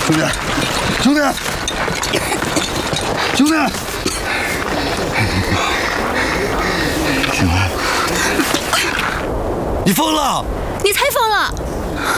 兄弟，兄弟，兄弟，醒来！你疯了！ 你才疯了！